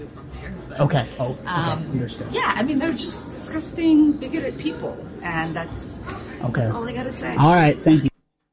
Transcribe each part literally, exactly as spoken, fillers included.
Okay. Oh, okay. Um, Understood. Yeah, I mean, they're just disgusting, bigoted people, and that's okay. that's all I got to say. All right. Thank you.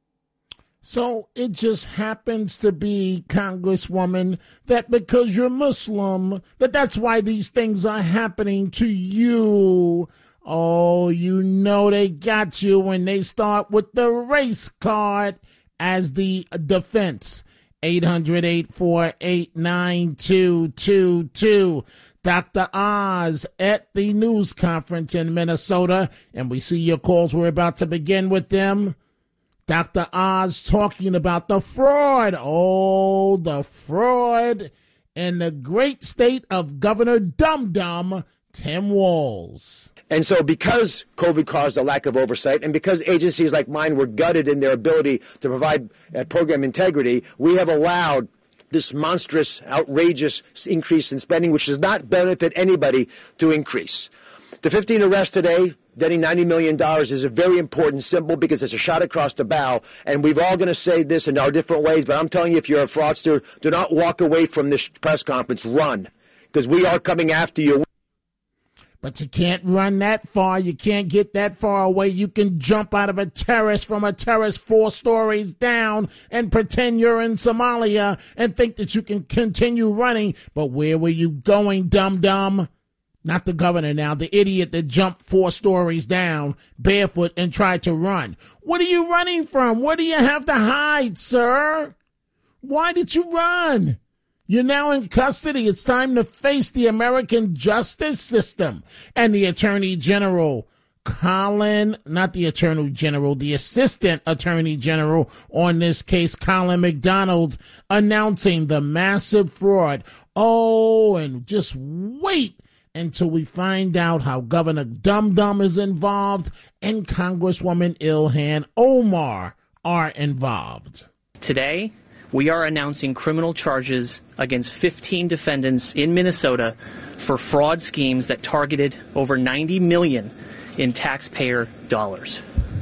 So it just happens to be, Congresswoman, that because you're Muslim, that that's why these things are happening to you. Oh, you know they got you when they start with the race card as the defense. eight hundred, eight four eight, nine two two two. Doctor Oz at the news conference in Minnesota, and we see your calls. We're about to begin with them. Doctor Oz talking about the fraud. Oh, the fraud in the great state of Governor Dum Dum, Tim Walz. And so because COVID caused a lack of oversight and because agencies like mine were gutted in their ability to provide uh, program integrity, we have allowed this monstrous, outrageous increase in spending, which does not benefit anybody, to increase. The fifteen arrests today, getting ninety million dollars, is a very important symbol because it's a shot across the bow. And we've all going to say this in our different ways, but I'm telling you, if you're a fraudster, do not walk away from this press conference. Run, because we are coming after you. But you can't run that far. You can't get that far away. You can jump out of a terrace from a terrace four stories down and pretend you're in Somalia and think that you can continue running. But where were you going, dum-dum? Not the governor now, the idiot that jumped four stories down barefoot and tried to run. What are you running from? What do you have to hide, sir? Why did you run? You're now in custody. It's time to face the American justice system. And the Attorney General, Colin, not the Attorney General, the Assistant Attorney General on this case, Colin McDonald, announcing the massive fraud. Oh, and just wait until we find out how Governor Dum Dum is involved and Congresswoman Ilhan Omar are involved. Today, we are announcing criminal charges against fifteen defendants in Minnesota for fraud schemes that targeted over ninety million dollars in taxpayer dollars.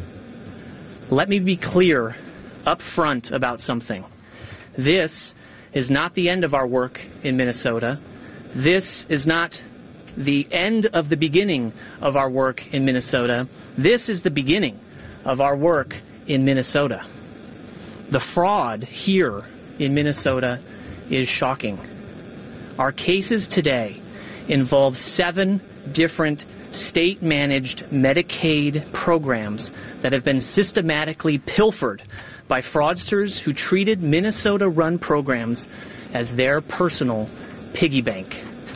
Let me be clear up front about something. This is not the end of our work in Minnesota. This is not the end of the beginning of our work in Minnesota. This is the beginning of our work in Minnesota. The fraud here in Minnesota is shocking. Our cases today involve seven different state-managed Medicaid programs that have been systematically pilfered by fraudsters who treated Minnesota-run programs as their personal piggy bank.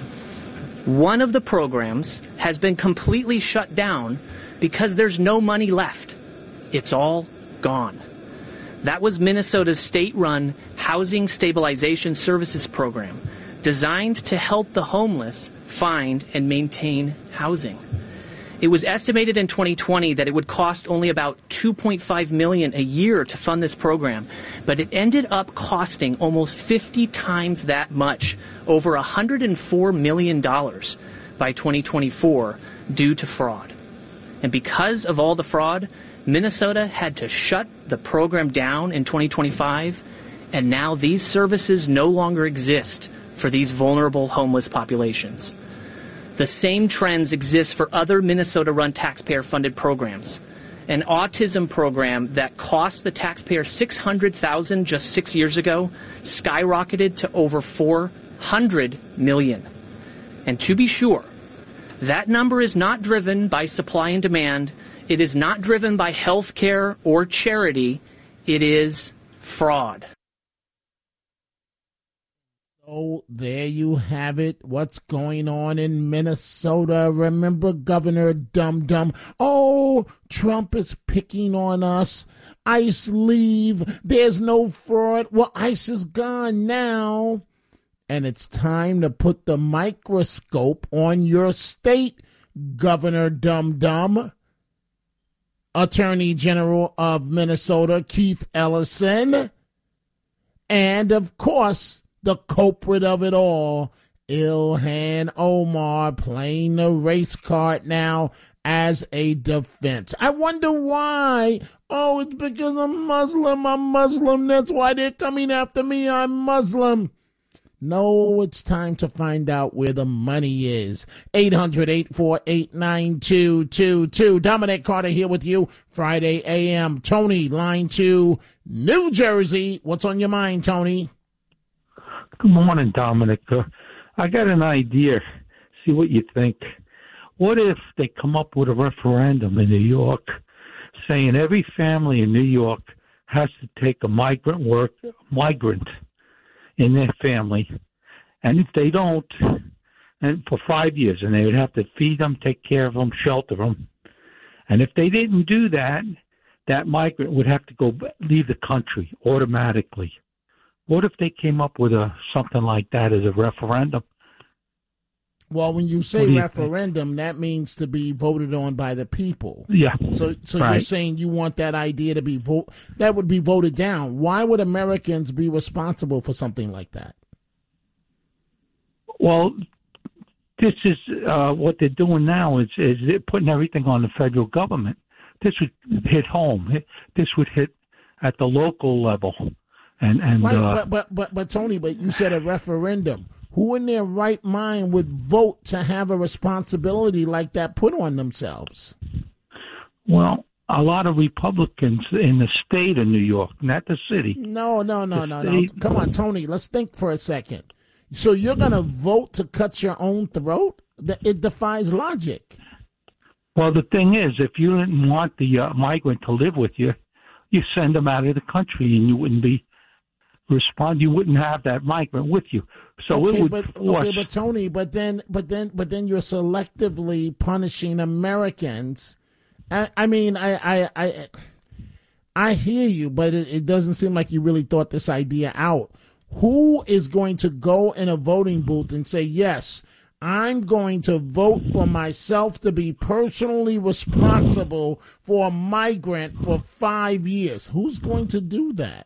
One of the programs has been completely shut down because there's no money left. It's all gone. That was Minnesota's state-run Housing Stabilization Services program, designed to help the homeless find and maintain housing. It was estimated in twenty twenty that it would cost only about two point five million dollars a year to fund this program, but it ended up costing almost fifty times that much, over one hundred four million dollars by twenty twenty-four, due to fraud. And because of all the fraud, Minnesota had to shut the program down in twenty twenty-five, and now these services no longer exist for these vulnerable homeless populations. The same trends exist for other Minnesota-run taxpayer-funded programs. An autism program that cost the taxpayer six hundred thousand dollars just six years ago skyrocketed to over four hundred million dollars. And to be sure, that number is not driven by supply and demand. It is not driven by health care or charity. It is fraud. Oh, there you have it. What's going on in Minnesota? Remember Governor Dum Dum? Oh, Trump is picking on us. ICE leave. There's no fraud. Well, ICE is gone now. And it's time to put the microscope on your state, Governor Dum Dum. Attorney General of Minnesota, Keith Ellison. And, of course, the culprit of it all, Ilhan Omar, playing the race card now as a defense. I wonder why. Oh, it's because I'm Muslim. I'm Muslim. That's why they're coming after me. I'm Muslim. No, it's time to find out where the money is. eight hundred, eight four eight, nine two two two. Dominic Carter here with you, Friday A M. Tony, line two, New Jersey. What's on your mind, Tony? Good morning, Dominic. Uh, I got an idea. See what you think. What if they come up with a referendum in New York saying every family in New York has to take a migrant work migrant in their family, and if they don't, and for five years, and they would have to feed them, take care of them, shelter them, and if they didn't do that, that migrant would have to go leave the country automatically. What if they came up with a something like that as a referendum? Well, when you say you referendum, think? that means to be voted on by the people. Yeah. So, so right. you're saying you want that idea to be vote that would be voted down. Why would Americans be responsible for something like that? Well, this is uh, what they're doing now. Is is they're putting everything on the federal government. This would hit home. This would hit at the local level. And and right, uh, but, but but but Tony, but you said a referendum. Who in their right mind would vote to have a responsibility like that put on themselves? Well, a lot of Republicans in the state of New York, not the city. No, no, no, the no, state. no. Come on, Tony. Let's think for a second. So you're going to vote to cut your own throat? It defies logic. Well, the thing is, if you didn't want the uh, migrant to live with you, you send them out of the country, and you wouldn't be respond. You wouldn't have that migrant with you. So okay, it would but, force. Okay, but Tony, but then, but then, but then you're selectively punishing Americans. I, I mean, I, I, I, I hear you, but it, it doesn't seem like you really thought this idea out. Who is going to go in a voting booth and say, yes, I'm going to vote for myself to be personally responsible for a migrant for five years? Who's going to do that?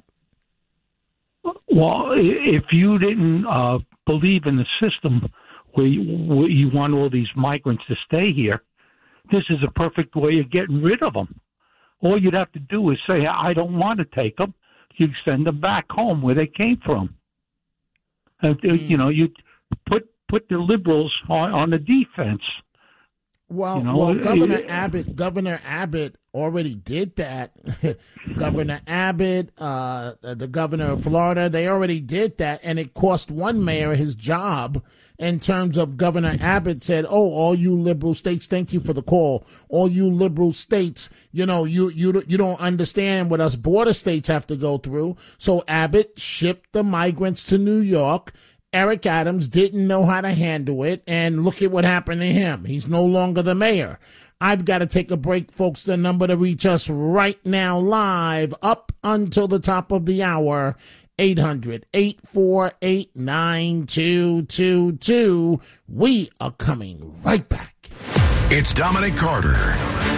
Well, if you didn't uh, believe in the system where you, where you want all these migrants to stay here, this is a perfect way of getting rid of them. All you'd have to do is say, I don't want to take them. You send them back home where they came from. And, mm. You know, you put put the liberals on, on the defense. Well, you know, well, Governor uh, Abbott, Governor Abbott already did that. Governor Abbott, uh, the governor of Florida, they already did that, and it cost one mayor his job. In terms of Governor Abbott said, "Oh, all you liberal states, thank you for the call. All you liberal states, you know, you you you don't understand what us border states have to go through." So Abbott shipped the migrants to New York. Eric Adams didn't know how to handle it, and look at what happened to him. He's no longer the mayor. I've got to take a break, folks. The number to reach us right now live up until the top of the hour, eight hundred, eight four eight, nine two two two. We are coming right back. It's Dominic Carter.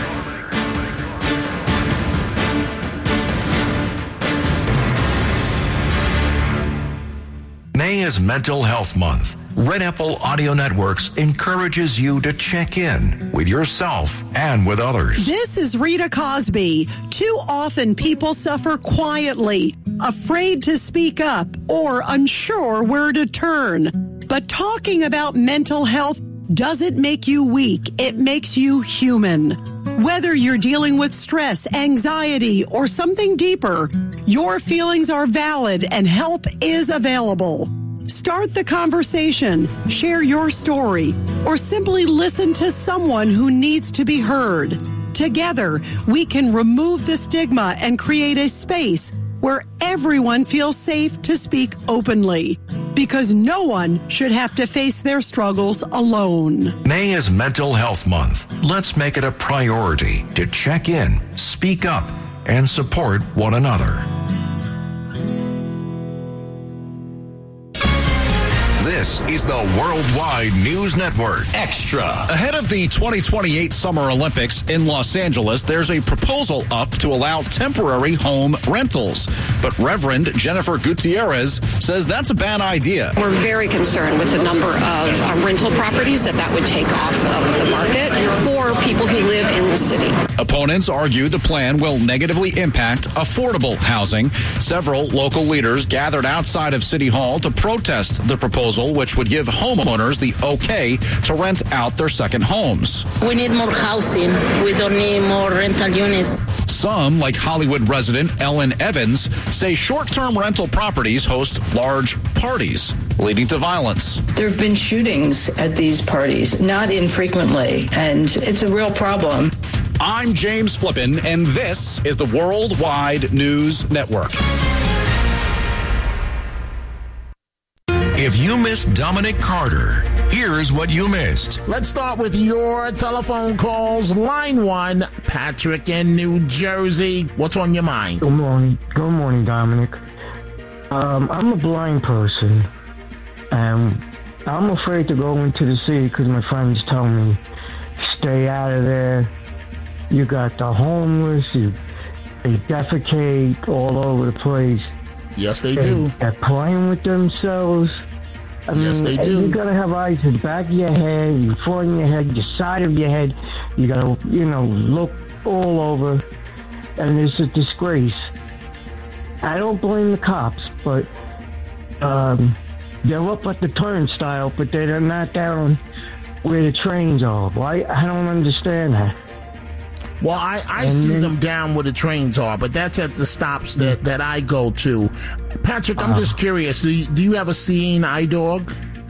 May is Mental Health Month. Red Apple Audio Networks encourages you to check in with yourself and with others. This is Rita Cosby. Too often people suffer quietly, afraid to speak up, or unsure where to turn. But talking about mental health doesn't make you weak. It makes you human. Whether you're dealing with stress, anxiety, or something deeper, your feelings are valid and help is available. Start the conversation, share your story, or simply listen to someone who needs to be heard. Together, we can remove the stigma and create a space where everyone feels safe to speak openly, because no one should have to face their struggles alone. May is Mental Health Month. Let's make it a priority to check in, speak up, and support one another. This This is the Worldwide News Network Extra. Ahead of the twenty twenty-eight Summer Olympics in Los Angeles, there's a proposal up to allow temporary home rentals. But Reverend Jennifer Gutierrez says that's a bad idea. We're very concerned with the number of uh, rental properties that that would take off of the market for people who live in the city. Opponents argue the plan will negatively impact affordable housing. Several local leaders gathered outside of City Hall to protest the proposal, which would give homeowners the okay to rent out their second homes. We need more housing. We don't need more rental units. Some, like Hollywood resident Ellen Evans, say short-term rental properties host large parties, leading to violence. There have been shootings at these parties, not infrequently, and it's a real problem. I'm James Flippin, and this is the Worldwide News Network. If you missed Dominic Carter, here's what you missed. Let's start with your telephone calls. Line one, Patrick in New Jersey. What's on your mind? Good morning. Good morning, Dominic. Um, I'm a blind person, and I'm afraid to go into the city because my friends tell me, stay out of there. You got the homeless, you, they defecate all over the place. Yes, they, they do. They're playing with themselves. I yes, mean, they do. You gotta have eyes in the back of your head, in front of your head, the side of your head. You gotta, you know, look all over, and it's a disgrace. I don't blame the cops, but um, they're up at the turnstile, but they're not down where the trains are. Why? I don't understand that. Well, I, I see them down where the trains are, but that's at the stops that, that I go to. Patrick, I'm uh, just curious. Do you, do you have a seeing eye dog?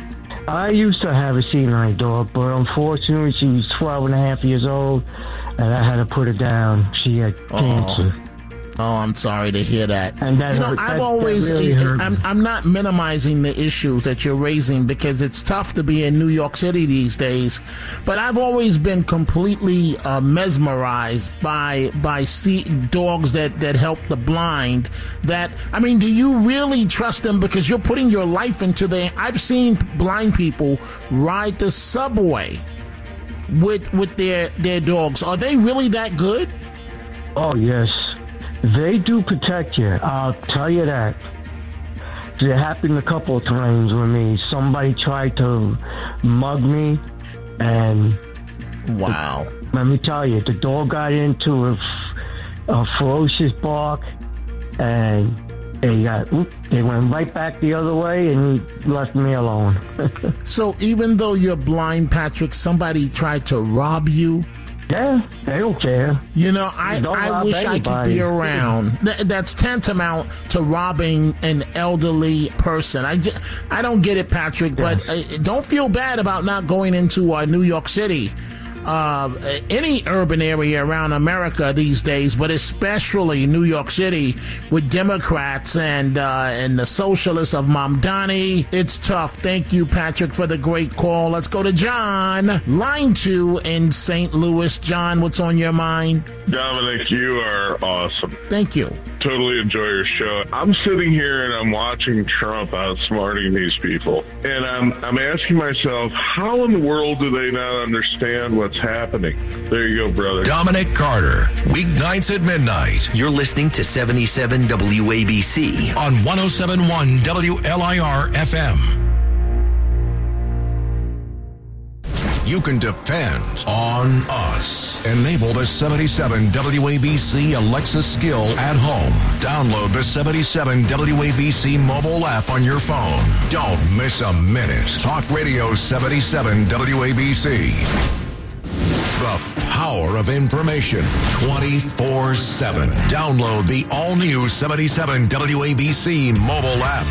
I used to have a seeing eye dog, but unfortunately she was twelve and a half years old, and I had to put her down. She had cancer. Oh. Oh, I'm sorry to hear that. And that you know, hurt, I've that, always, that really I'm, I'm not minimizing the issues that you're raising because it's tough to be in New York City these days. But I've always been completely uh, mesmerized by by see, dogs that, that help the blind. That I mean, do you really trust them because you're putting your life into their? I've seen blind people ride the subway with with their their dogs. Are they really that good? Oh yes. They do protect you, I'll tell you that. It happened a couple of times with me. Somebody tried to mug me, and... Wow. The, let me tell you, the dog got into a, a ferocious bark, and they got, they went right back the other way and left me alone. So even though you're blind, Patrick, somebody tried to rob you? Yeah, they don't care. You know, I, I wish anybody. I could be around. Th- that's tantamount to robbing an elderly person. I, just, I don't get it, Patrick, yeah. but uh, don't feel bad about not going into uh, New York City. Uh, any urban area around America these days, but especially New York City with Democrats and uh, and the socialists of Mamdani. It's tough. Thank you, Patrick, for the great call. Let's go to John, line two in Saint Louis. John, what's on your mind? Dominic, you are awesome. Thank you. Totally enjoy your show. I'm sitting here and I'm watching Trump outsmarting these people. And I'm I'm asking myself, how in the world do they not understand what's happening? There you go, brother. Dominic Carter, weeknights at midnight. You're listening to seventy-seven W A B C on one oh seven point one W L I R F M. You can depend on us. Enable the seventy-seven W A B C Alexa skill at home. Download the seventy-seven W A B C mobile app on your phone. Don't miss a minute. Talk Radio seventy-seven W A B C. The power of information twenty-four seven. Download the all-new seventy-seven W A B C mobile app.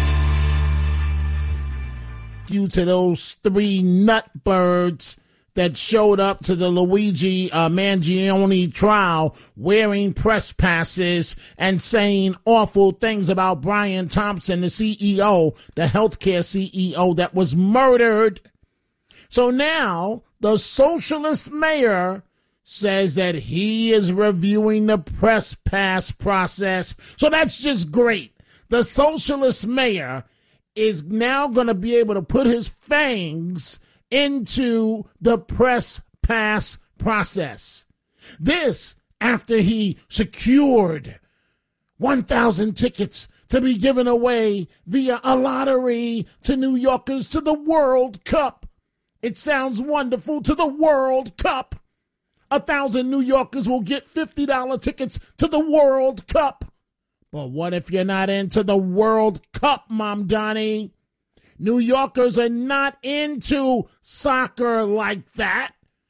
You to those three nutbirds that showed up to the Luigi uh, Mangione trial wearing press passes and saying awful things about Brian Thompson, the C E O, the healthcare C E O that was murdered. So now the socialist mayor says that he is reviewing the press pass process. So that's just great. The socialist mayor is now going to be able to put his fangs into the press pass process. This after he secured one thousand tickets to be given away via a lottery to New Yorkers to the World Cup. It sounds wonderful, to the World Cup. A thousand New Yorkers will get fifty dollars tickets to the World Cup. But what if you're not into the World Cup, Mom Donnie? New Yorkers are not into soccer like that.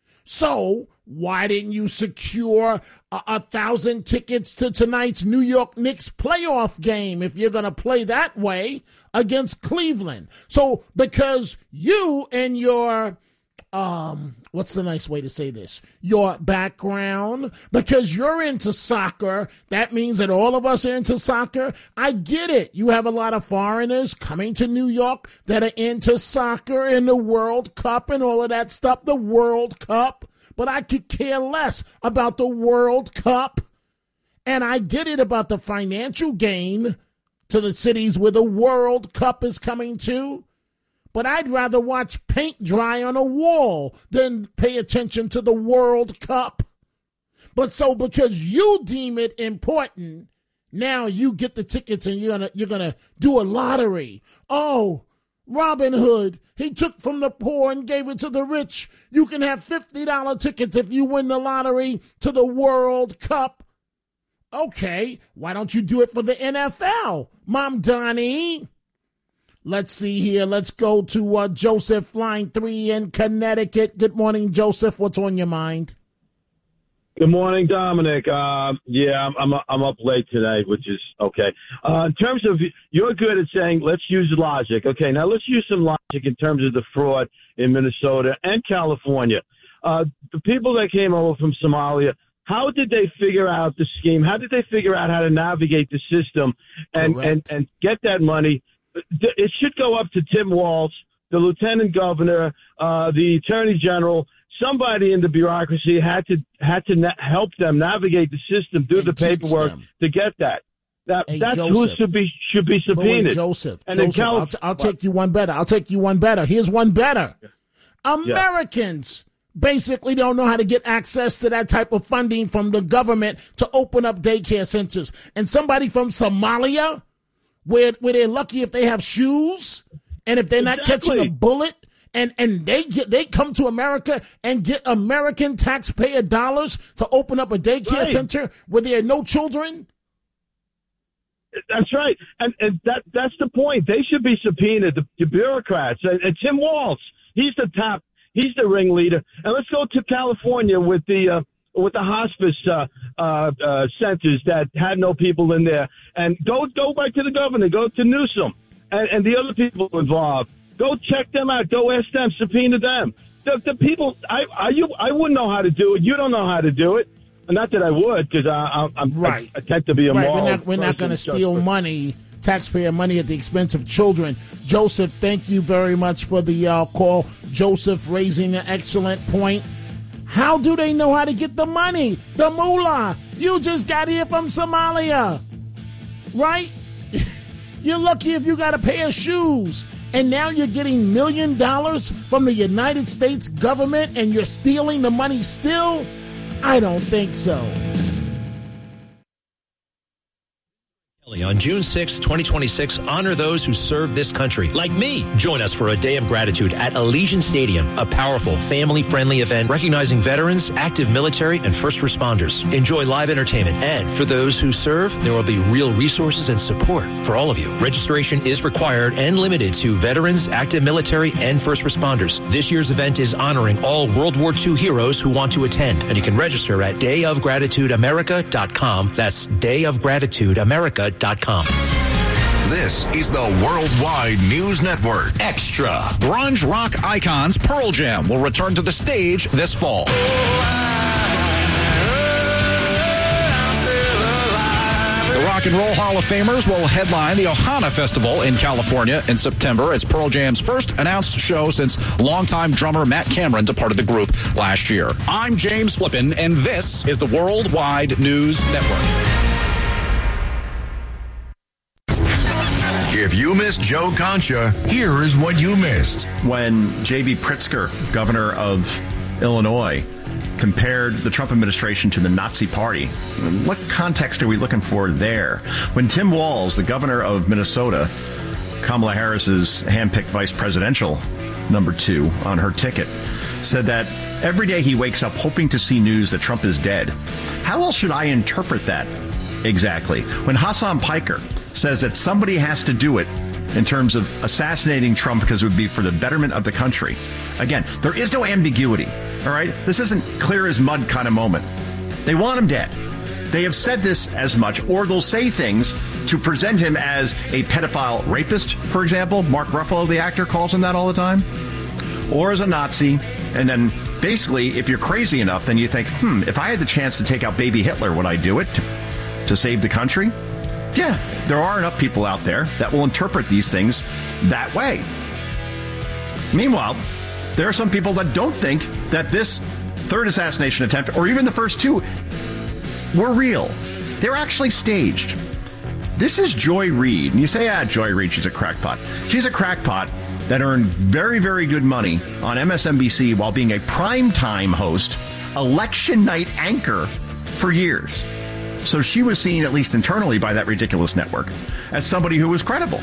So why didn't you secure a, a thousand tickets to tonight's New York Knicks playoff game if you're going to play that way against Cleveland? So because you and your, um, what's the nice way to say this? Your background, because you're into soccer, that means that all of us are into soccer. I get it. You have a lot of foreigners coming to New York that are into soccer and the World Cup and all of that stuff, the World Cup. But I could care less about the World Cup. And I get it about the financial gain to the cities where the World Cup is coming to. But I'd rather watch paint dry on a wall than pay attention to the World Cup. But so because you deem it important, now you get the tickets and you're gonna you're gonna do a lottery. Oh, Robin Hood, he took from the poor and gave it to the rich. You can have fifty dollars tickets if you win the lottery to the World Cup. Okay, why don't you do it for the N F L, Mom Donnie? Let's see here. Let's go to uh, Joseph, line three in Connecticut. Good morning, Joseph. What's on your mind? Good morning, Dominic. Uh, yeah, I'm, I'm I'm up late today, which is okay. Uh, in terms of, you're good at saying, let's use logic. Okay, now let's use some logic in terms of the fraud in Minnesota and California. Uh, the people that came over from Somalia, how did they figure out the scheme? How did they figure out how to navigate the system and, and, and get that money? It should go up to Tim Walz, the lieutenant governor, uh, the attorney general. Somebody in the bureaucracy had to had to na- help them navigate the system, do and the paperwork them. to get that. That hey, that's Joseph. who should be should be subpoenaed. Wait, Joseph, and Joseph, Cal- I'll, t- I'll take you one better. I'll take you one better. Here's one better. Yeah. Americans yeah. basically don't know how to get access to that type of funding from the government to open up daycare centers. And somebody from Somalia, where where they're lucky if they have shoes, and if they're not exactly. catching a bullet. And and they get they come to America and get American taxpayer dollars to open up a daycare right. center where there are no children. That's right, and, and that that's the point. They should be subpoenaed, the, the bureaucrats. And, and Tim Walz, he's the top, he's the ringleader. And let's go to California with the uh, with the hospice uh, uh, uh, centers that had no people in there, and go go back to the governor, go to Newsom, and, and the other people involved. Go check them out. Go ask them. Subpoena them. The, the people, I, I, you, I wouldn't know how to do it. You don't know how to do it. Not that I would, because I, I'm right. I, I tend to be a right. moral We're not, we're not going to steal money, taxpayer money, at the expense of children. Joseph, thank you very much for the uh, call. Joseph raising an excellent point. How do they know how to get the money? The moolah. You just got here from Somalia, right? You're lucky if you got a pair of shoes. And now you're getting million dollars from the United States government and you're stealing the money still? I don't think so. On June sixth, twenty twenty-six, honor those who serve this country, like me. Join us for a day of gratitude at Elysian Stadium, a powerful, family-friendly event recognizing veterans, active military, and first responders. Enjoy live entertainment, and for those who serve, there will be real resources and support for all of you. Registration is required and limited to veterans, active military, and first responders. This year's event is honoring all World War Two heroes who want to attend, and you can register at day of gratitude america dot com. That's day of gratitude america dot com. This is the Worldwide News Network. Extra. Grunge rock icons Pearl Jam will return to the stage this fall. The Rock and Roll Hall of Famers will headline the Ohana Festival in California in September. It's Pearl Jam's first announced show since longtime drummer Matt Cameron departed the group last year. I'm James Flippin, and this is the Worldwide News Network. If you missed Joe Concha, here is what you missed. When J B Pritzker, governor of Illinois, compared the Trump administration to the Nazi Party, what context are we looking for there? When Tim Walz, the governor of Minnesota, Kamala Harris's handpicked vice presidential number two on her ticket, said that every day he wakes up hoping to see news that Trump is dead. How else should I interpret that exactly? When Hassan Piker says that somebody has to do it in terms of assassinating Trump because it would be for the betterment of the country. Again, there is no ambiguity, all right? This isn't clear as mud kind of moment. They want him dead. They have said this as much, or they'll say things to present him as a pedophile rapist, for example. Mark Ruffalo, the actor, calls him that all the time. Or as a Nazi. And then basically, if you're crazy enough, then you think, hmm, if I had the chance to take out baby Hitler, would I do it to, to save the country? Yeah, there are enough people out there that will interpret these things that way. Meanwhile, there are some people that don't think that this third assassination attempt, or even the first two, were real. They're actually staged. This is Joy Reid. And you say, ah, Joy Reid, she's a crackpot. She's a crackpot that earned very, very good money on M S N B C while being a primetime host, election night anchor for years. So she was seen, at least internally, by that ridiculous network as somebody who was credible.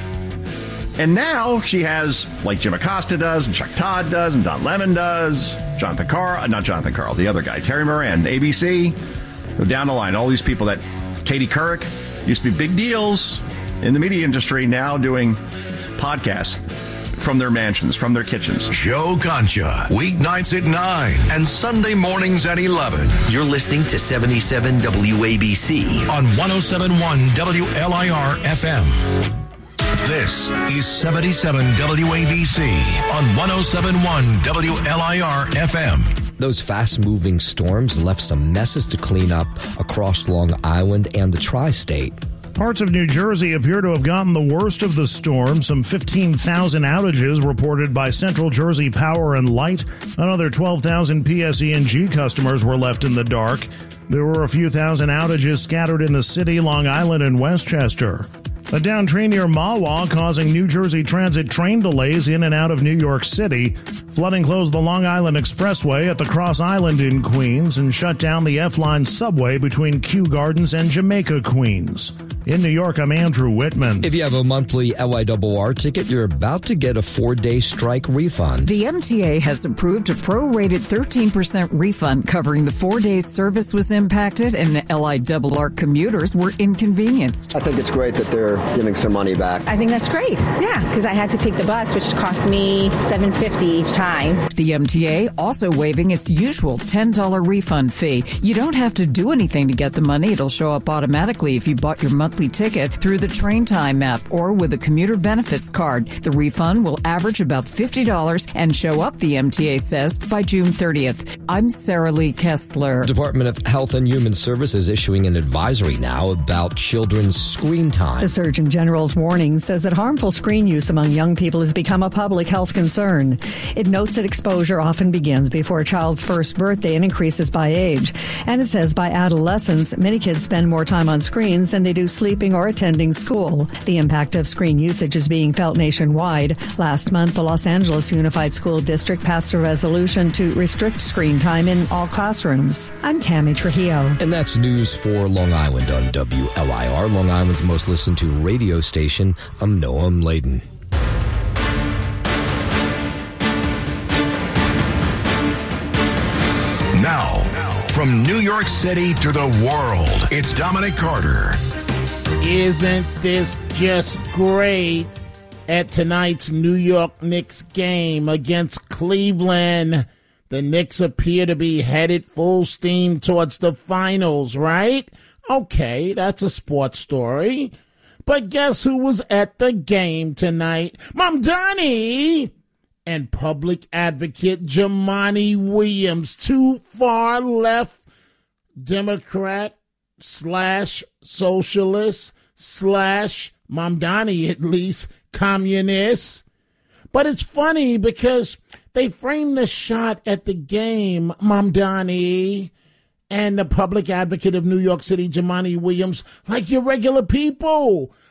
And now she has, like Jim Acosta does, and Chuck Todd does, and Don Lemon does, Jonathan Carl, not Jonathan Carl, the other guy, Terry Moran, A B C, go down the line, all these people that, Katie Couric, used to be big deals in the media industry, now doing podcasts from their mansions, from their kitchens. Joe Concha, weeknights at nine and Sunday mornings at eleven. You're listening to seventy-seven W A B C on one oh seven point one W L I R F M. This is seventy-seven W A B C on one oh seven point one W L I R F M. Those fast-moving storms left some messes to clean up across Long Island and the tri-state. Parts of New Jersey appear to have gotten the worst of the storm. Some fifteen thousand outages reported by Central Jersey Power and Light. Another twelve thousand P S E and G customers were left in the dark. There were a few thousand outages scattered in the city, Long Island, and Westchester. A down train near Mahwah causing New Jersey Transit train delays in and out of New York City. Flooding closed the Long Island Expressway at the Cross Island in Queens and shut down the F-Line subway between Kew Gardens and Jamaica, Queens. In New York, I'm Andrew Whitman. If you have a monthly L I R R ticket, you're about to get a four-day strike refund. The M T A has approved a prorated thirteen percent refund covering the four days service was impacted and the L I R R commuters were inconvenienced. I think it's great that they're giving some money back. I think that's great. Yeah, because I had to take the bus, which cost me seven dollars and fifty cents each time. The M T A also waiving its usual ten dollars refund fee. You don't have to do anything to get the money. It'll show up automatically if you bought your monthly ticket through the Train Time app or with a commuter benefits card. The refund will average about fifty dollars and show up, the M T A says, by June thirtieth. I'm Sarah Lee Kessler. Department of Health and Human Services issuing an advisory now about children's screen time. The Surgeon General's warning says that harmful screen use among young people has become a public health concern. It notes that exposure often begins before a child's first birthday and increases by age. And it says by adolescence, many kids spend more time on screens than they do sleeping or attending school. The impact of screen usage is being felt nationwide. Last month, the Los Angeles Unified School District passed a resolution to restrict screen time in all classrooms. I'm Tammy Trujillo. And that's news for Long Island on W L I R, Long Island's most listened to radio station. I'm Noam Laden. Now, from New York City to the world, it's Dominic Carter. Isn't this just great? At tonight's New York Knicks game against Cleveland, the Knicks appear to be headed full steam towards the finals, right? Okay, that's a sports story. But guess who was at the game tonight? Mamdani and public advocate Jumaane Williams, two far left Democrat slash socialist slash Mamdani at least communists. But it's funny because they framed the shot at the game, Mamdani and the public advocate of New York City, Jumaane Williams, like your regular people.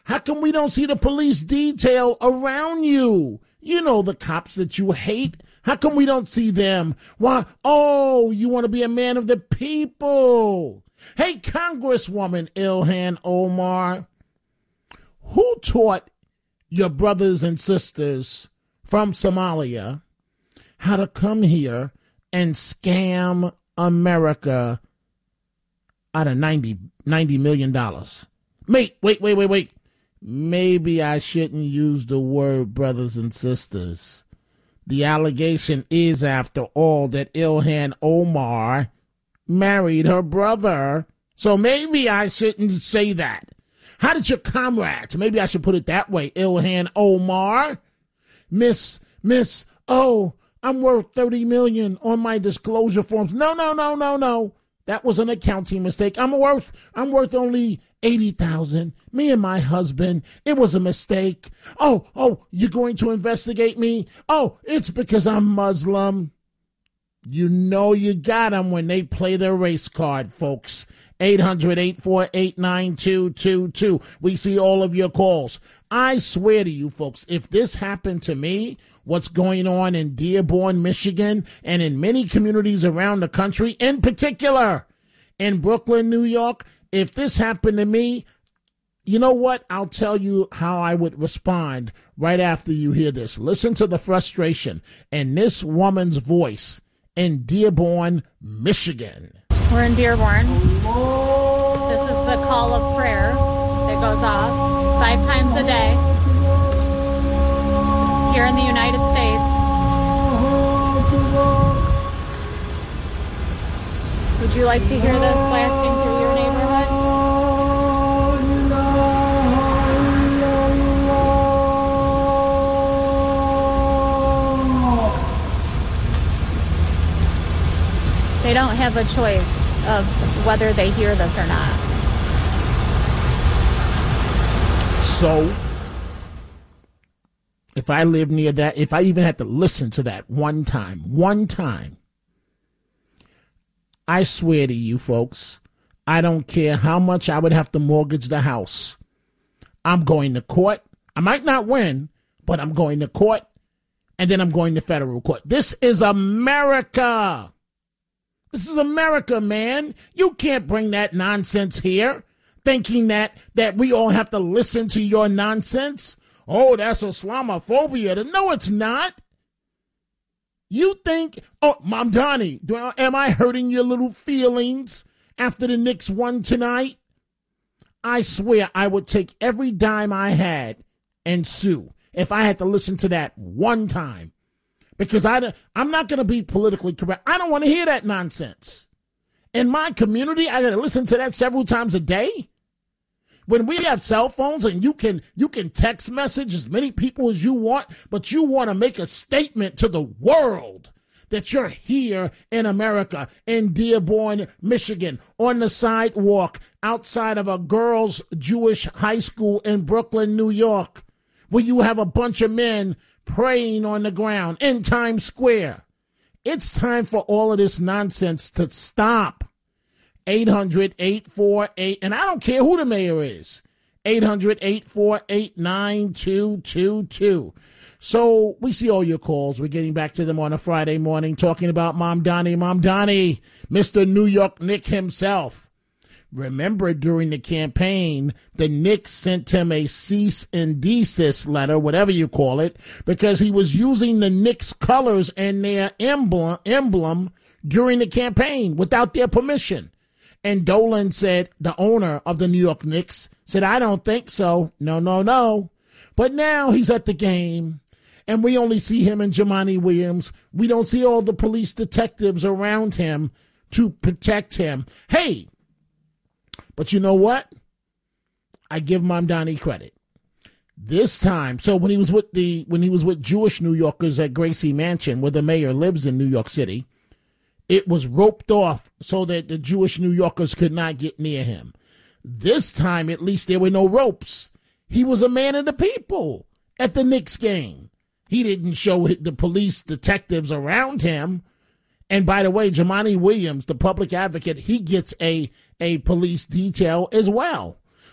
How come we don't see the police detail around you? You know, the cops that you hate. How come we don't see them? Why? Oh, you want to be a man of the people. Hey, Congresswoman Ilhan Omar, who taught your brothers and sisters from Somalia how to come here and scam America out of ninety, ninety million dollars? Wait, wait, wait, wait, wait. Maybe I shouldn't use the word brothers and sisters. The allegation is, after all, that Ilhan Omar married her brother. So maybe I shouldn't say that. How did your comrades, maybe I should put it that way, Ilhan Omar, Miss, Miss, oh, I'm worth thirty million dollars on my disclosure forms. No, no, no, no, no. That was an accounting mistake. I'm worth, I'm worth only eighty thousand dollars. Me and my husband, it was a mistake. Oh, oh, you're going to investigate me? Oh, it's because I'm Muslim. You know you got them when they play their race card, folks. eight hundred, eight four eight, nine two two two. We see all of your calls. I swear to you, folks, if this happened to me, what's going on in Dearborn, Michigan, and in many communities around the country, in particular in Brooklyn, New York, if this happened to me, you know what? I'll tell you how I would respond right after you hear this. Listen to the frustration in this woman's voice in Dearborn, Michigan. We're in Dearborn. This is the call of prayer that goes off five times a day here in the United States. Would you like to hear this blasting through your neighborhood? They don't have a choice of whether they hear this or not. So, if I live near that, if I even had to listen to that one time, one time, I swear to you folks, I don't care how much I would have to mortgage the house. I'm going to court. I might not win, but I'm going to court, and then I'm going to federal court. This is America. This is America, man. You can't bring that nonsense here, thinking that, that we all have to listen to your nonsense. Oh, that's Islamophobia. No, it's not. You think, oh, Mom Donnie, do, am I hurting your little feelings after the Knicks won tonight? I swear I would take every dime I had and sue if I had to listen to that one time. Because I, I'm not going to be politically correct. I don't want to hear that nonsense. In my community, I got to listen to that several times a day. When we have cell phones and you can you can text message as many people as you want, but you want to make a statement to the world that you're here in America, in Dearborn, Michigan, on the sidewalk outside of a girls' Jewish high school in Brooklyn, New York, where you have a bunch of men praying on the ground in Times Square. It's time for all of this nonsense to stop. eight hundred, eight four eight, and I don't care who the mayor is, eight hundred, eight four eight, nine two two two. So we see all your calls. We're getting back to them on a Friday morning, talking about Mom Donnie. Mom Donnie, Mister New York Nick himself. Remember, during the campaign, the Knicks sent him a cease and desist letter, whatever you call it, because he was using the Knicks colors and their emblem, emblem during the campaign without their permission. And Dolan said, the owner of the New York Knicks, said, I don't think so. No, no, no. But now he's at the game, and we only see him and Jumaane Williams. We don't see all the police detectives around him to protect him. Hey, but you know what? I give Mom Donnie credit. This time, so when he was with the when he was with Jewish New Yorkers at Gracie Mansion, where the mayor lives in New York City, it was roped off so that the Jewish New Yorkers could not get near him. This time, at least, there were no ropes. He was a man of the people at the Knicks game. He didn't show the police detectives around him. And by the way, Jumaane Williams, the public advocate, he gets a, a police detail as well.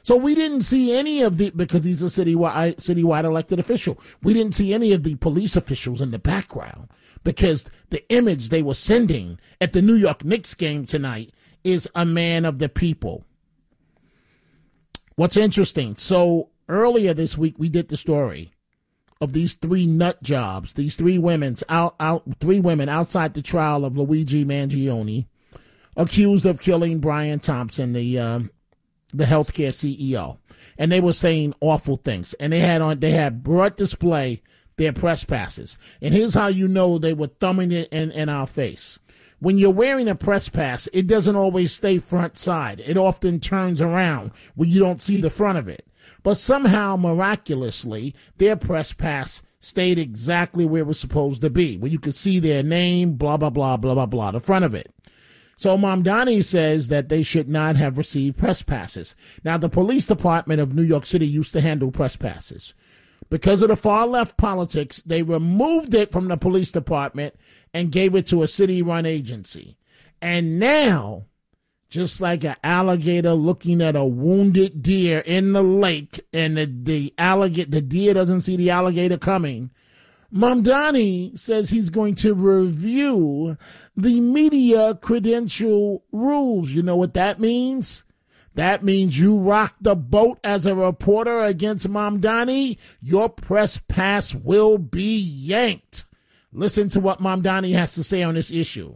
So we didn't see any of the, because he's a citywide, citywide elected official, we didn't see any of the police officials in the background, because the image they were sending at the New York Knicks game tonight is a man of the people. What's interesting, so earlier this week we did the story of these three nut jobs, these three women's out, out, three women outside the trial of Luigi Mangione, accused of killing Brian Thompson, the um, the healthcare C E O, and they were saying awful things, and they had on they had broad display their press passes, and here's how you know they were thumbing it in, in our face. When you're wearing a press pass, it doesn't always stay front side. It often turns around when you don't see the front of it. But somehow, miraculously, their press pass stayed exactly where it was supposed to be, where you could see their name, blah, blah, blah, blah, blah, blah, the front of it. So Mamdani says that they should not have received press passes. Now, the police department of New York City used to handle press passes. Because of the far-left politics, they removed it from the police department and gave it to a city-run agency. And now, just like an alligator looking at a wounded deer in the lake, and the, the alligator, the deer doesn't see the alligator coming, Mamdani says he's going to review the media credential rules. You know what that means? That means you rock the boat as a reporter against Mamdani, your press pass will be yanked. Listen to what Mamdani has to say on this issue.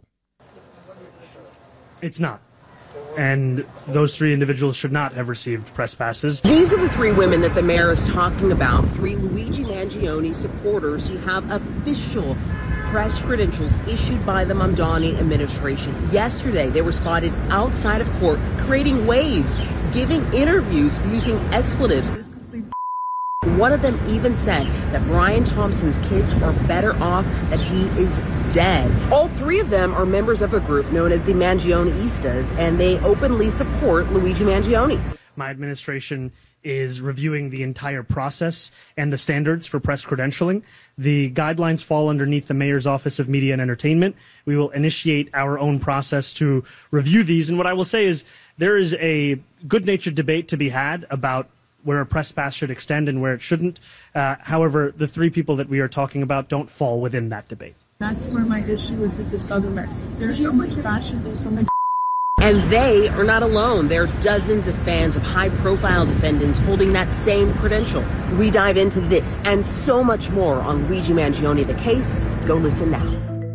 It's not. And those three individuals should not have received press passes. These are the three women that the mayor is talking about, three Luigi Mangione supporters who have official press credentials issued by the Mamdani administration. Yesterday, they were spotted outside of court creating waves, giving interviews using expletives. One of them even said that Brian Thompson's kids are better off that he is dead. All three of them are members of a group known as the Mangioneistas, and they openly support Luigi Mangione. My administration is reviewing the entire process and the standards for press credentialing. The guidelines fall underneath the Mayor's Office of Media and Entertainment. We will initiate our own process to review these. And what I will say is there is a good-natured debate to be had about where a press pass should extend and where it shouldn't. Uh, however, the three people that we are talking about don't fall within that debate. That's where my issue is with this government. There's so much fascism, so much. And they are not alone. There are dozens of fans of high-profile defendants holding that same credential. We dive into this and so much more on Luigi Mangione, the case. Go listen now.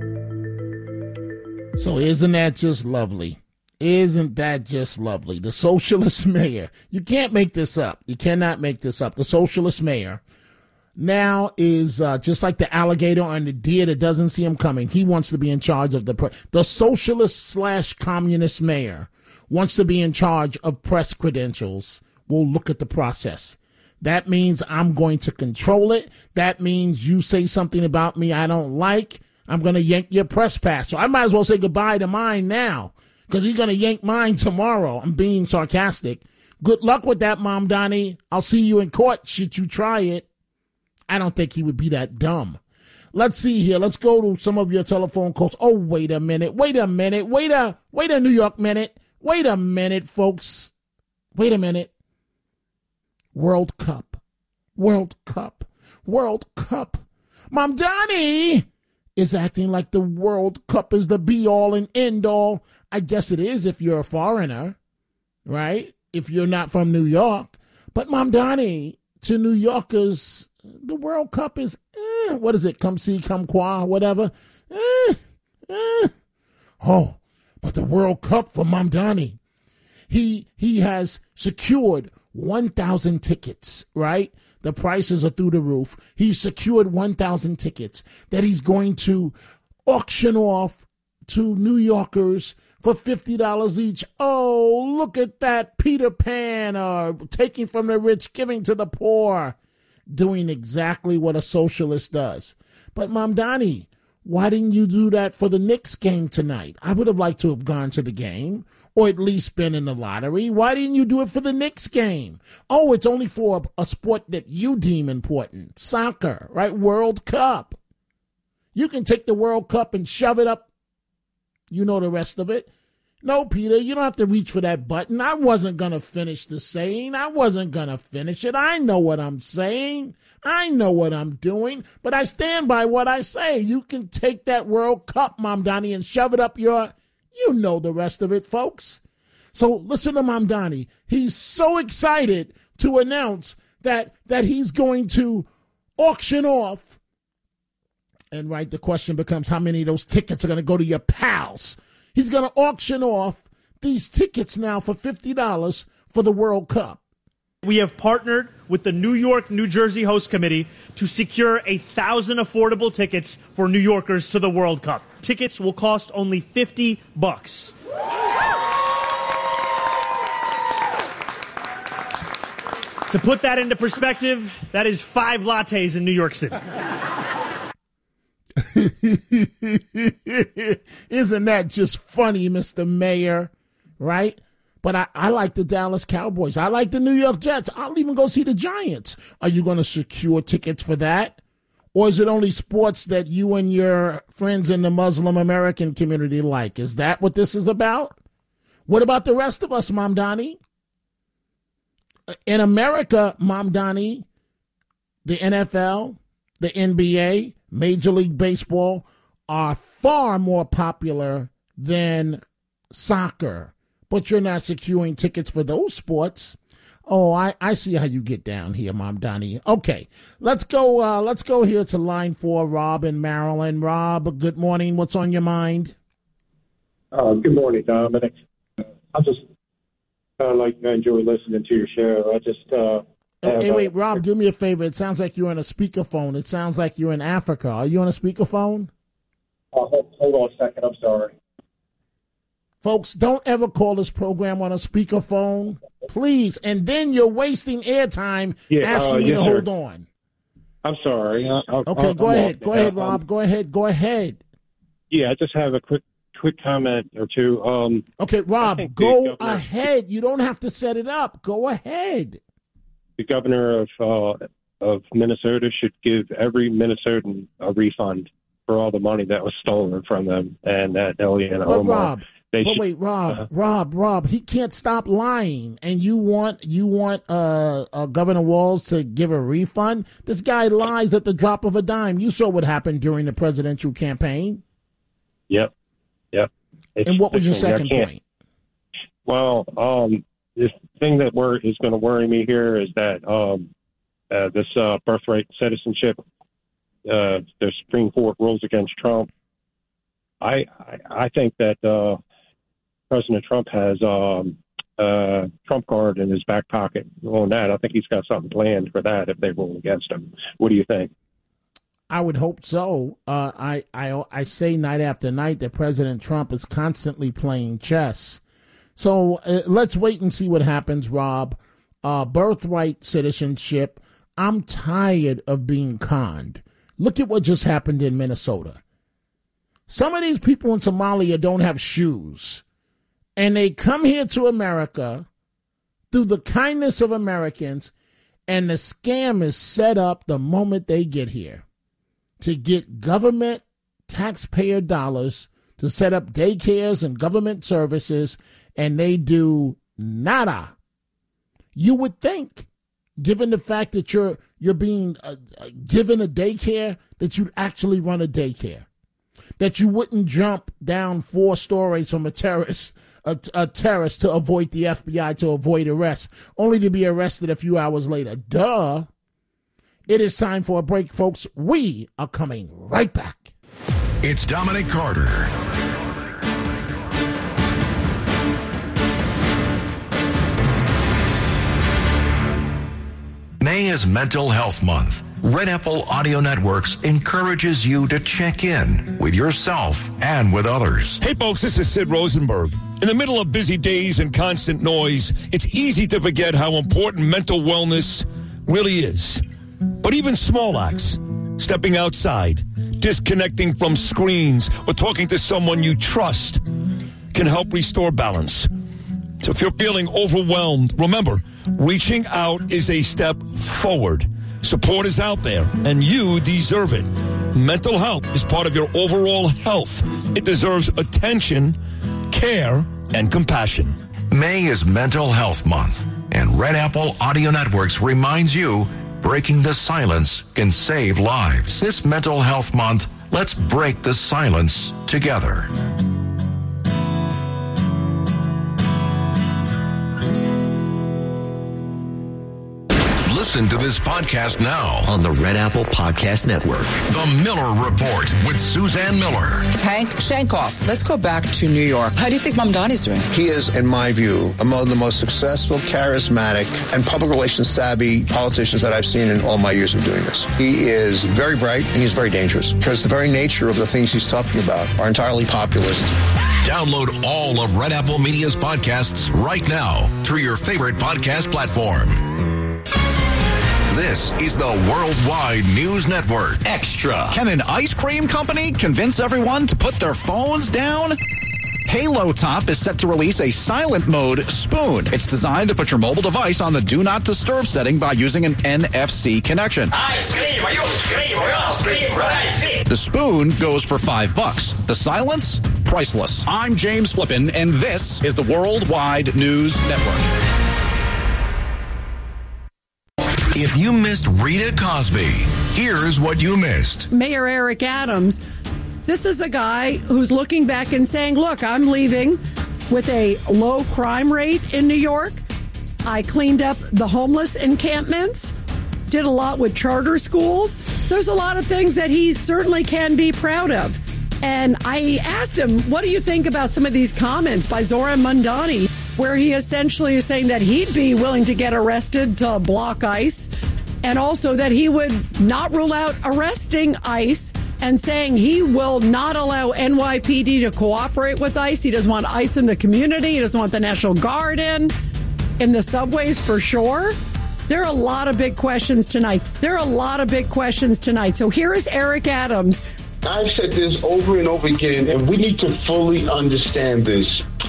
So isn't that just lovely? Isn't that just lovely? The socialist mayor. You can't make this up. You cannot make this up. The socialist mayor now is uh, just like the alligator and the deer that doesn't see him coming. He wants to be in charge of the pre- the socialist slash communist mayor wants to be in charge of press credentials. We'll look at the process. That means I'm going to control it. That means you say something about me I don't like, I'm going to yank your press pass. So I might as well say goodbye to mine now, because he's going to yank mine tomorrow. I'm being sarcastic. Good luck with that, Mamdani. I'll see you in court should you try it. I don't think he would be that dumb. Let's see here. Let's go to some of your telephone calls. Oh, wait a minute. Wait a minute. Wait a, wait a New York minute. Wait a minute, folks. Wait a minute. World Cup. World Cup. World Cup. Mamdani is acting like the World Cup is the be-all and end-all. I guess it is if you're a foreigner, right? If you're not from New York. But Mamdani, to New Yorkers, the World Cup is, eh, what is it? Come see, come qua, whatever. Eh, eh. Oh, but the World Cup for Mamdani. He, he has secured one thousand tickets, right? The prices are through the roof. He's secured one thousand tickets that he's going to auction off to New Yorkers for fifty dollars each. Oh, look at that. Peter Pan, uh, taking from the rich, giving to the poor, doing exactly what a socialist does. But Mamdani, why didn't you do that for the Knicks game tonight? I would have liked to have gone to the game, or at least been in the lottery. Why didn't you do it for the Knicks game? Oh, it's only for a, a sport that you deem important. Soccer, right? World Cup. You can take the World Cup and shove it up. You know the rest of it. No, Peter, you don't have to reach for that button. I wasn't going to finish the saying. I wasn't going to finish it. I know what I'm saying. I know what I'm doing, but I stand by what I say. You can take that World Cup, Mamdani, and shove it up your, you know the rest of it, folks. So listen to Mamdani. He's so excited to announce that, that he's going to auction off. And right, the question becomes how many of those tickets are going to go to your pals? He's going to auction off these tickets now for fifty dollars for the World Cup. We have partnered with the New York, New Jersey host committee to secure a thousand affordable tickets for New Yorkers to the World Cup. Tickets will cost only fifty bucks. To put that into perspective, that is five lattes in New York City. Isn't that just funny, Mister Mayor? Right? But I, I like the Dallas Cowboys. I like the New York Jets. I'll even go see the Giants. Are you going to secure tickets for that? Or is it only sports that you and your friends in the Muslim American community like? Is that what this is about? What about the rest of us, Mamdani? In America, Mamdani, the N F L, the N B A, Major League Baseball are far more popular than soccer. But you're not securing tickets for those sports. Oh, I, I see how you get down here, Mamdani. Okay, let's go. Uh, let's go here to line four, Rob in Maryland. Rob, good morning. What's on your mind? Uh, good morning, Dominic. I just uh, like I enjoy listening to your show. I just uh, hey, hey, wait, Rob, do me a favor. It sounds like you're on a speakerphone. It sounds like you're in Africa. Are you on a speakerphone? Uh, hold, hold on a second. I'm sorry. Folks, don't ever call this program on a speakerphone, please. And then you're wasting airtime yeah, asking uh, me yes, to hold sir. on. I'm sorry. I, I'll, okay, I'll, go I'm ahead. Go ahead, um, Rob. Go ahead. Go ahead. Yeah, I just have a quick quick comment or two. Um, okay, Rob, go ahead. You don't have to set it up. Go ahead. The governor of uh, of Minnesota should give every Minnesotan a refund for all the money that was stolen from them and that Eliana But Omar. Rob, They but should, wait, Rob, uh, Rob, Rob, he can't stop lying, and you want you want uh, uh, Governor Walz to give a refund? This guy lies at the drop of a dime. You saw what happened during the presidential campaign. Yep, yep. It's, and what was your listen, second point? Well, um, the thing that wor- is going to worry me here is that um, uh, this uh, birthright citizenship, uh, the Supreme Court rules against Trump. I I, I think that. Uh, President Trump has um, uh, Trump card in his back pocket on that. I think he's got something planned for that if they rule against him. What do you think? I would hope so. Uh, I, I, I say night after night that President Trump is constantly playing chess. So uh, let's wait and see what happens, Rob. Uh, birthright citizenship. I'm tired of being conned. Look at what just happened in Minnesota. Some of these people in Somalia don't have shoes. And they come here to America through the kindness of Americans, and the scam is set up the moment they get here to get government taxpayer dollars to set up daycares and government services, and they do nada. You would think, given the fact that you're you're being uh, given a daycare, that you'd actually run a daycare, that you wouldn't jump down four stories from a terrace. A, a terrace to avoid the F B I, to avoid arrest, only to be arrested a few hours later. Duh. It is time for a break, folks. We are coming right back. It's Dominic Carter. May is Mental Health Month. Red Apple Audio Networks encourages you to check in with yourself and with others. Hey folks, this is Sid Rosenberg. In the middle of busy days and constant noise, it's easy to forget how important mental wellness really is. But even small acts, stepping outside, disconnecting from screens, or talking to someone you trust can help restore balance. So if you're feeling overwhelmed, remember, reaching out is a step forward. Support is out there, and you deserve it. Mental health is part of your overall health. It deserves attention, care, and compassion. May is Mental Health Month, and Red Apple Audio Networks reminds you breaking the silence can save lives. This Mental Health Month, let's break the silence together. Listen to this podcast now on the Red Apple Podcast Network. The Miller Report with Suzanne Miller. Hank Shankoff, let's go back to New York. How do you think Mamdani's doing? He is, in my view, among the most successful, charismatic, and public relations savvy politicians that I've seen in all my years of doing this. He is very bright and he's very dangerous because the very nature of the things he's talking about are entirely populist. Download all of Red Apple Media's podcasts right now through your favorite podcast platform. This is the Worldwide News Network. Extra. Can an ice cream company convince everyone to put their phones down? Halo Top is set to release a silent mode spoon. It's designed to put your mobile device on the do not disturb setting by using an N F C connection. Ice cream, are you scream, are you scream, ice cream? The spoon goes for five bucks. The silence, priceless. I'm James Flippin, and this is the Worldwide News Network. If you missed Rita Cosby, here's what you missed. Mayor Eric Adams, this is a guy who's looking back and saying, look, I'm leaving with a low crime rate in New York. I cleaned up the homeless encampments, did a lot with charter schools. There's a lot of things that he certainly can be proud of. And I asked him, what do you think about some of these comments by Zoran Mamdani, where he essentially is saying that he'd be willing to get arrested to block ICE, and also that he would not rule out arresting ICE, and saying he will not allow N Y P D to cooperate with ICE. He doesn't want ICE in the community. He doesn't want the National Guard in, in the subways for sure. There are a lot of big questions tonight. There are a lot of big questions tonight. So here is Eric Adams. I've said this over and over again, and we need to fully understand this.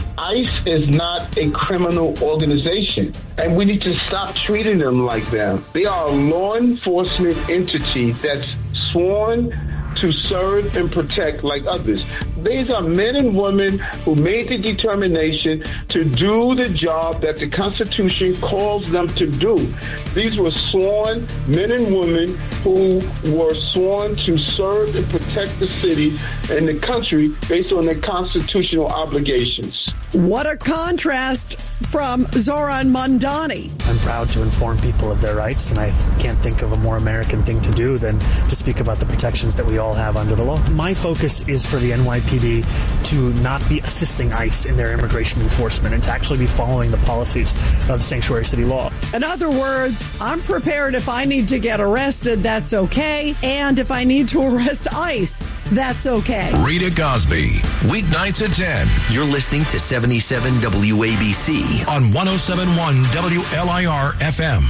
ICE is not a criminal organization, and we need to stop treating them like that. They are a law enforcement entity that's sworn to serve and protect like others. These are men and women who made the determination to do the job that the Constitution calls them to do. These were sworn men and women who were sworn to serve and protect the city and the country based on their constitutional obligations. What a contrast from Zoran Mamdani. I'm proud to inform people of their rights, and I can't think of a more American thing to do than to speak about the protections that we all have under the law. My focus is for the N Y P D to not be assisting ICE in their immigration enforcement and to actually be following the policies of sanctuary city law. In other words, I'm prepared if I need to get arrested, that's okay. And if I need to arrest ICE, that's okay. Rita Cosby, weeknights at ten. You're listening to seventy-seven W A B C on one oh seven point one W L I R F M.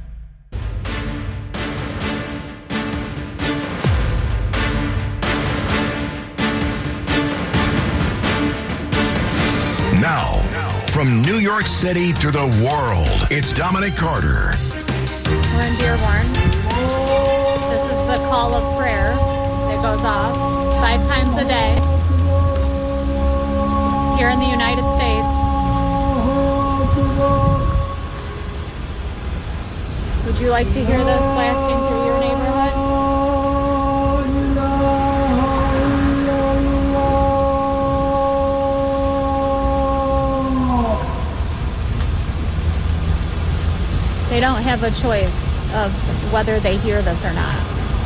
Now, from New York City to the world, it's Dominic Carter. We're in Dearborn. This is the call of prayer that goes off five times a day here in the United States. Would you like to hear this blasting through your neighborhood? They don't have a choice of whether they hear this or not.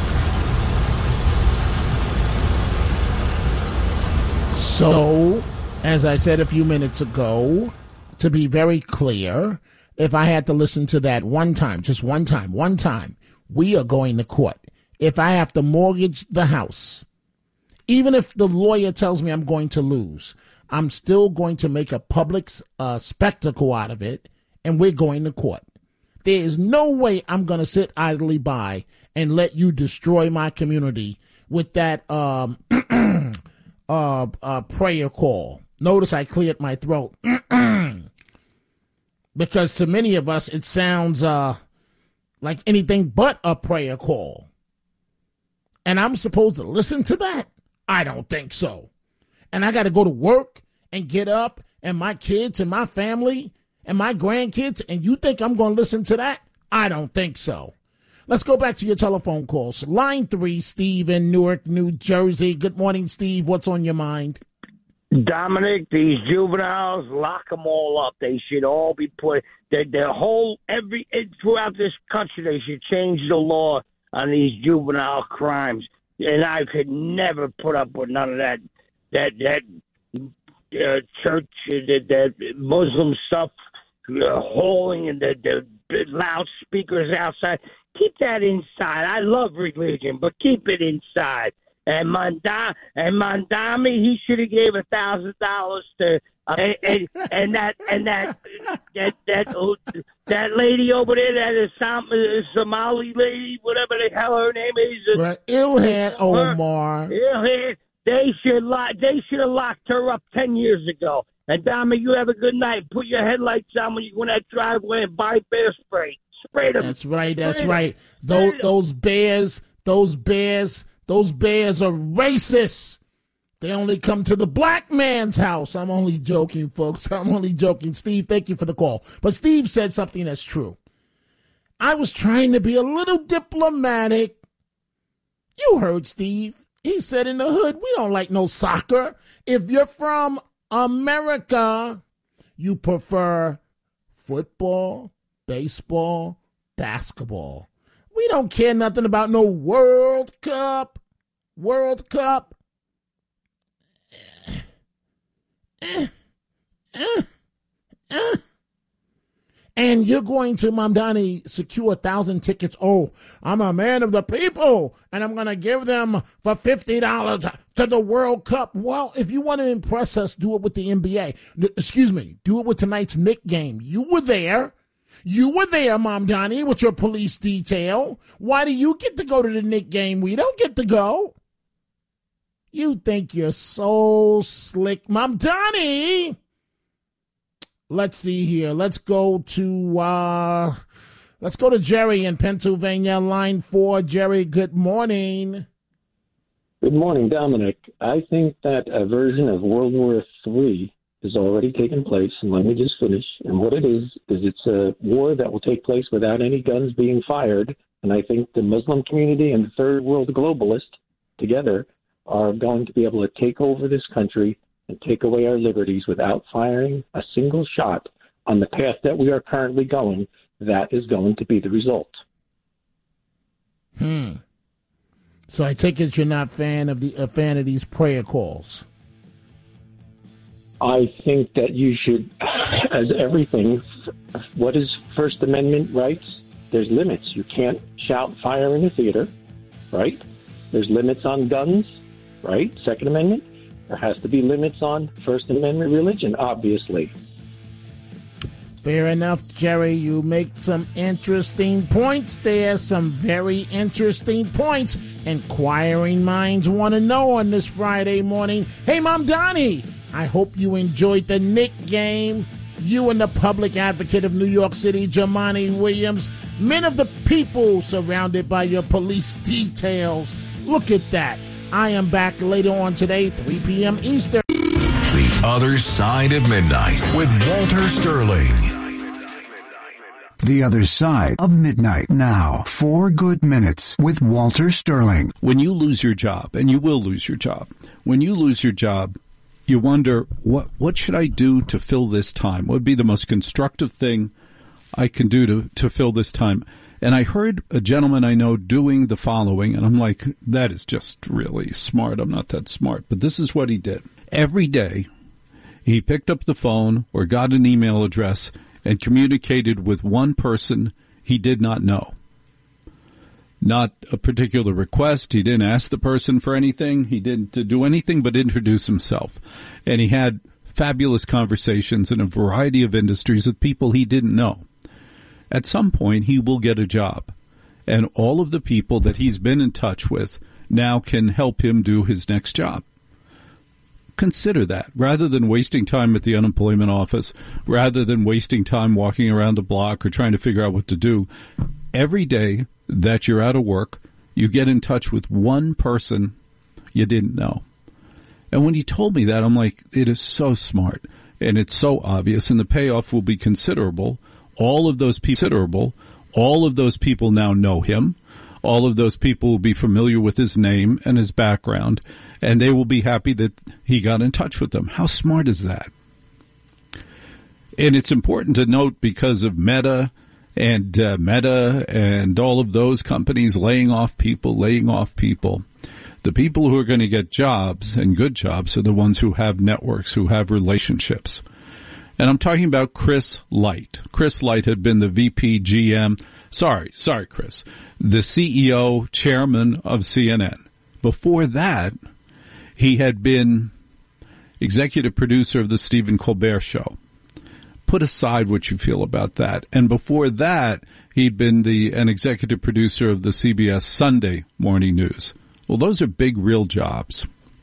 So, as I said a few minutes ago, to be very clear, if I had to listen to that one time, just one time, one time, we are going to court. If I have to mortgage the house, even if the lawyer tells me I'm going to lose, I'm still going to make a public uh, spectacle out of it, and we're going to court. There is no way I'm going to sit idly by and let you destroy my community with that um, uh, uh, prayer call. Notice I cleared my throat. Because to many of us, it sounds uh, like anything but a prayer call. And I'm supposed to listen to that? I don't think so. And I got to go to work and get up and my kids and my family and my grandkids, and you think I'm going to listen to that? I don't think so. Let's go back to your telephone calls. Line three, Steve in Newark, New Jersey. Good morning, Steve. What's on your mind? Dominic, these juveniles, lock them all up. They should all be put. The, the whole every throughout this country, they should change the law on these juvenile crimes. And I could never put up with none of that that that uh, church, that, that Muslim stuff, uh, hauling and the, the loudspeakers outside. Keep that inside. I love religion, but keep it inside. And Mandami, and Mandami, he should have gave a thousand dollars to, uh, and, and, and that and that that that uh, that lady over there, that is some uh, Somali lady, whatever the hell her name is. Right, Ilhan Omar. Ilhan, they should lock. They should have locked her up ten years ago. And Dami, you have a good night. Put your headlights on when you go in that driveway and buy bear spray. Spray them. That's right. That's Spray right. them. Those those bears. Those bears. Those bears are racist. They only come to the black man's house. I'm only joking, folks. I'm only joking. Steve, thank you for the call. But Steve said something that's true. I was trying to be a little diplomatic. You heard Steve. He said in the hood, we don't like no soccer. If you're from America, you prefer football, baseball, basketball. We don't care nothing about no World Cup. World Cup. Eh, eh, eh. And you're going to Mamdani secure a thousand tickets. Oh, I'm a man of the people, and I'm going to give them for fifty dollars to the World Cup. Well, if you want to impress us, do it with the N B A. Excuse me, do it with tonight's Knicks game. You were there. You were there, Mamdani, with your police detail. Why do you get to go to the Knicks game? We don't get to go. You think you're so slick, Mamdani. Let's see here. Let's go to uh, let's go to Jerry in Pennsylvania, line four. Jerry, good morning. Good morning, Dominic. I think that a version of World War Three has already taken place, and let me just finish. And what it is, is it's a war that will take place without any guns being fired, and I think the Muslim community and the third world globalists together are going to be able to take over this country and take away our liberties without firing a single shot on the path that we are currently going. That is going to be the result. Hmm. So I take it you're not fan of the a fan of these prayer calls. I think that you should, as everything, what is First Amendment rights? There's limits. You can't shout fire in a theater, right? There's limits on guns, right? Second Amendment. There has to be limits on First Amendment religion, obviously. Fair enough, Jerry. You make some interesting points there, some very interesting points. Inquiring minds want to know on this Friday morning. Hey, Mamdani, I hope you enjoyed the Knicks game. You and the public advocate of New York City, Jumaane Williams, men of the people surrounded by your police details. Look at that. I am back later on today, three p.m. Eastern. The Other Side of Midnight with Walter Sterling. The Other Side of Midnight now. Four good minutes with Walter Sterling. When you lose your job, and you will lose your job, when you lose your job, you wonder, what what should I do to fill this time? What would be the most constructive thing I can do to, to fill this time? And I heard a gentleman I know doing the following, and I'm like, that is just really smart. I'm not that smart. But this is what he did. Every day, he picked up the phone or got an email address and communicated with one person he did not know. Not a particular request. He didn't ask the person for anything. He didn't do anything but introduce himself. And he had fabulous conversations in a variety of industries with people he didn't know. At some point, he will get a job. And all of the people that he's been in touch with now can help him do his next job. Consider that. Rather than wasting time at the unemployment office, rather than wasting time walking around the block or trying to figure out what to do, every day that you're out of work, you get in touch with one person you didn't know. And when he told me that, I'm like, it is so smart. and it's so obvious, and the payoff will be considerable. All of those people, considerable, all of those people now know him. All of those people will be familiar with his name and his background, and they will be happy that he got in touch with them. How smart is that? And it's important to note because of Meta and uh, Meta and all of those companies laying off people, laying off people. The people who are going to get jobs and good jobs are the ones who have networks, who have relationships. And I'm talking about Chris Light. Chris Light had been the V P G M. Sorry, sorry, Chris. The C E O, chairman of C N N. Before that, he had been executive producer of the Stephen Colbert Show. Put aside what you feel about that. And before that, he'd been the an executive producer of the C B S Sunday Morning News. Well, those are big, real jobs.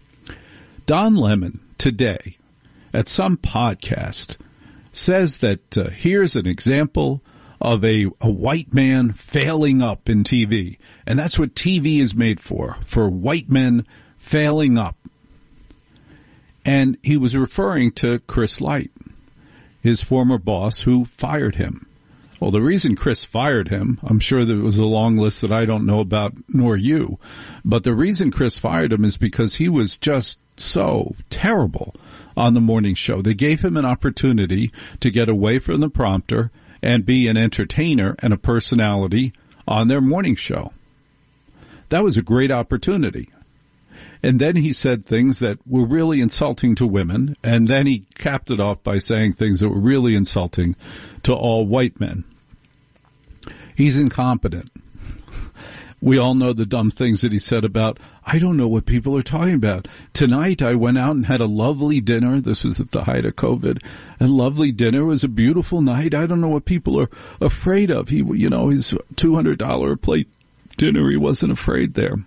Don Lemon, today, at some podcast, says that uh, here's an example of a, a white man failing up in T V. And that's what T V is made for, for white men failing up. And he was referring to Chris Light, his former boss, who fired him. Well, the reason Chris fired him, I'm sure there was a long list that I don't know about, nor you, but the reason Chris fired him is because he was just so terrible on the morning show. They gave him an opportunity to get away from the prompter and be an entertainer and a personality on their morning show. That was a great opportunity. And then he said things that were really insulting to women, and then he capped it off by saying things that were really insulting to all white men. He's incompetent. We all know the dumb things that he said about, I don't know what people are talking about. Tonight I went out and had a lovely dinner. This was at the height of COVID. A lovely dinner. It was a beautiful night. I don't know what people are afraid of. He, you know, his two hundred dollars a plate dinner, he wasn't afraid there.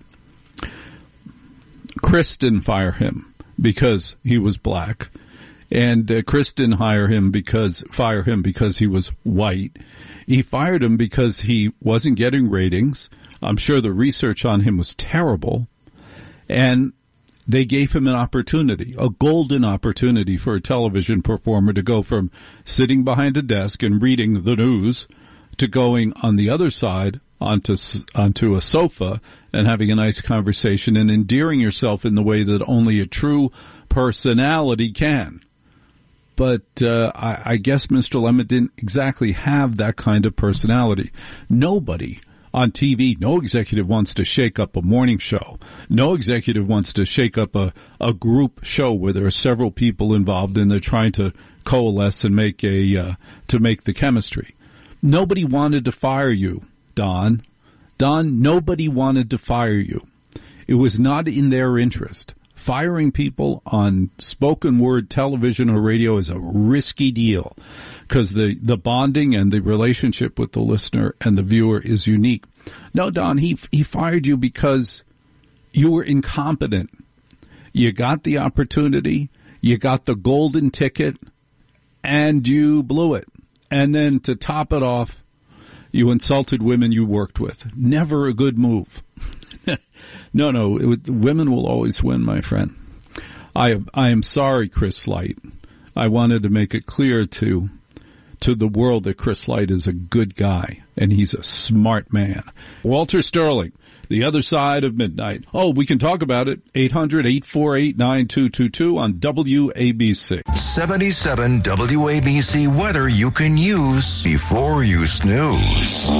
Chris didn't fire him because he was black, and uh, Chris didn't hire him because fire him because he was white. He fired him because he wasn't getting ratings. I'm sure the research on him was terrible, and they gave him an opportunity, a golden opportunity for a television performer to go from sitting behind a desk and reading the news to going on the other side onto onto a sofa and having a nice conversation and endearing yourself in the way that only a true personality can. But uh, I, I guess Mister Lemon didn't exactly have that kind of personality. Nobody on T V, no executive wants to shake up a morning show. No executive wants to shake up a, a group show where there are several people involved and they're trying to coalesce and make a uh, to make the chemistry. Nobody wanted to fire you, Don. Don, nobody wanted to fire you. It was not in their interest. Firing people on spoken word television or radio is a risky deal because the, the bonding and the relationship with the listener and the viewer is unique. No, Don, he, he fired you because you were incompetent. You got the opportunity, you got the golden ticket, and you blew it. And then to top it off, you insulted women you worked with. Never a good move. no, no, it would, women will always win, my friend. I I am sorry, Chris Light. I wanted to make it clear to to the world that Chris Light is a good guy, and he's a smart man. Walter Sterling, The Other Side of Midnight. Oh, we can talk about it. eight hundred, eight four eight, nine two two two on W A B C. seventy-seven W A B C weather you can use before you snooze.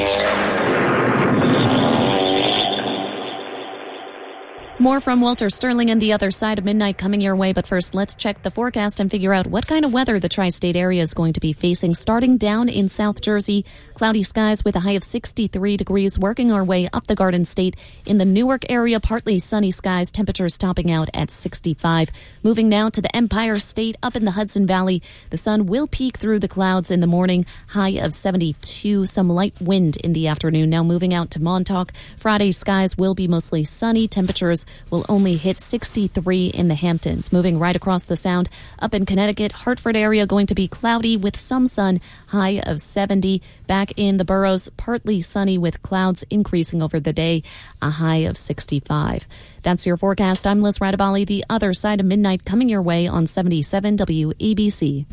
More from Walter Sterling and The Other Side of Midnight coming your way. But first, let's check the forecast and figure out what kind of weather the tri-state area is going to be facing. Starting down in South Jersey, cloudy skies with a high of sixty-three degrees, working our way up the Garden State. In the Newark area, partly sunny skies, temperatures topping out at sixty-five. Moving now to the Empire State up in the Hudson Valley. The sun will peek through the clouds in the morning, high of seventy-two, some light wind in the afternoon. Now moving out to Montauk, Friday skies will be mostly sunny, temperatures will only hit sixty-three in the Hamptons. Moving right across the Sound, up in Connecticut, Hartford area going to be cloudy with some sun, high of seventy. Back in the boroughs, partly sunny with clouds increasing over the day, a high of sixty-five. That's your forecast. I'm Liz Radabali. The other side of midnight coming your way on seventy-seven W A B C.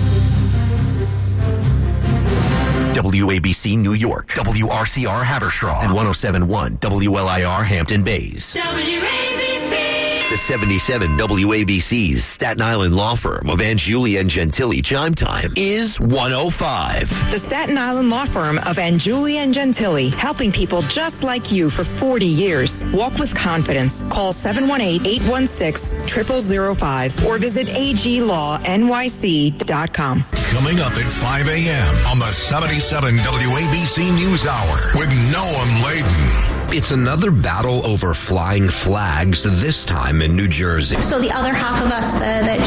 W A B C New York, W R C R Haverstraw, and one oh seven point one W L I R Hampton Bays. W A B C. The seventy-seven W A B C's Staten Island law firm of Anjuli and Gentili chime time is one oh five. The Staten Island law firm of Anjuli and Gentili, helping people just like you for forty years. Walk with confidence. Call seven one eight, eight one six, zero zero zero five or visit A G law N Y C dot com. Coming up at five a.m. on the seventy-seven W A B C News Hour with Noam Laden. It's another battle over flying flags, this time in New Jersey. So the other half of us uh, that